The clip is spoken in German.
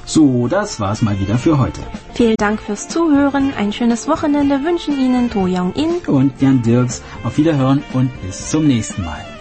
So, das war's mal wieder für heute. Vielen Dank fürs Zuhören. Ein schönes Wochenende wünschen Ihnen To Young-in Und Jan Dirks. Auf Wiederhören und bis zum nächsten Mal.